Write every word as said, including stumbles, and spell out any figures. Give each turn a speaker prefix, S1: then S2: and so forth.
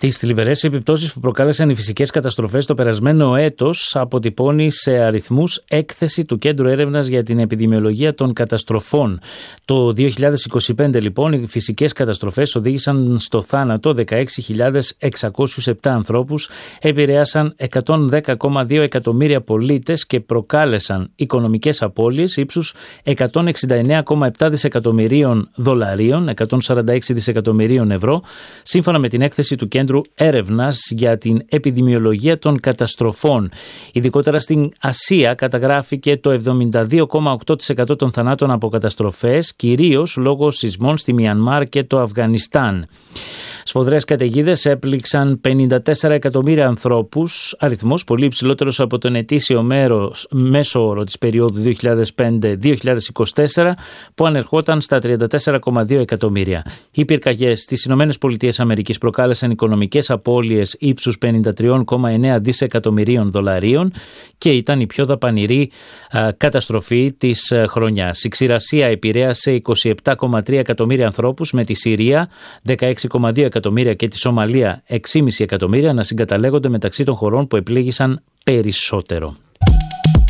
S1: Τις θλιβερές επιπτώσεις που προκάλεσαν οι φυσικές καταστροφές το περασμένο έτος αποτυπώνει σε αριθμούς έκθεση του Κέντρου Έρευνας για την Επιδημιολογία των Καταστροφών. Το δύο χιλιάδες είκοσι πέντε λοιπόν οι φυσικές καταστροφές οδήγησαν στο θάνατο δεκαέξι χιλιάδες εξακόσιους επτά ανθρώπους, επηρέασαν εκατόν δέκα κόμμα δύο εκατομμύρια πολίτες και προκάλεσαν οικονομικές απώλειες ύψους εκατόν εξήντα εννέα κόμμα επτά δισεκατομμυρίων δολαρίων, εκατόν σαράντα έξι δισεκατομμυρίων ευρώ, σύμφωνα με την έκθεση του Κέντρου Έρευνας για την Επιδημιολογία των Καταστροφών. Ειδικότερα στην Ασία καταγράφηκε το εβδομήντα δύο κόμμα οκτώ τοις εκατό των θανάτων από καταστροφές, κυρίως λόγω σεισμών στη Μιανμάρ και το Αφγανιστάν. Σφοδρές καταιγίδες έπληξαν πενήντα τέσσερα εκατομμύρια ανθρώπους, αριθμός πολύ υψηλότερος από τον ετήσιο μέρος, μέσο όρο της περίοδου δύο χιλιάδες πέντε με δύο χιλιάδες είκοσι τέσσερα που ανερχόταν στα τριάντα τέσσερα κόμμα δύο εκατομμύρια. Οι πυρκαγιές στις Ηνωμένες Πολιτείες Αμερικής προκάλεσαν οικονομικές απώλειες ύψους πενήντα τρία κόμμα εννέα δισεκατομμυρίων δολαρίων και ήταν η πιο δαπανηρή α, καταστροφή της α, χρονιάς. Η ξηρασία επηρέασε είκοσι επτά κόμμα τρία εκατομμύρια ανθρώπους, με τη Συρία δεκαέξι κόμμα δύο εκατομμύρια και τη Σομαλία έξι κόμμα πέντε εκατομμύρια να συγκαταλέγονται μεταξύ των χωρών που επλήγησαν περισσότερο.